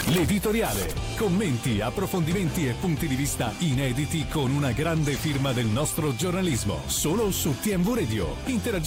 L'editoriale. Commenti, approfondimenti e punti di vista inediti con una grande firma del nostro giornalismo. Solo su TMV Radio. Interaggiamo